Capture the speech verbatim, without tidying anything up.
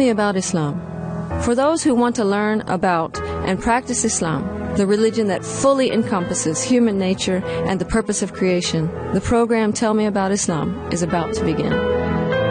Me About Islam. For those who want to learn about and practice Islam, the religion that fully encompasses human nature and the purpose of creation, the program Tell Me About Islam is about to begin.